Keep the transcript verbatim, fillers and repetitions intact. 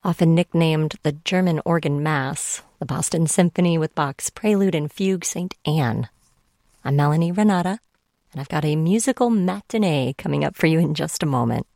often nicknamed the German organ mass, the Boston Symphony with Bach's Prelude and Fugue Saint Anne. I'm Melanie Renata, and I've got a musical matinee coming up for you in just a moment.